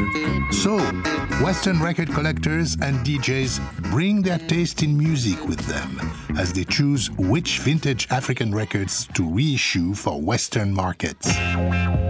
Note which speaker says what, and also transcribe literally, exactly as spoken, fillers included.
Speaker 1: So, Western record collectors and D Js bring their taste in music with them as they choose which vintage African records to reissue for Western markets.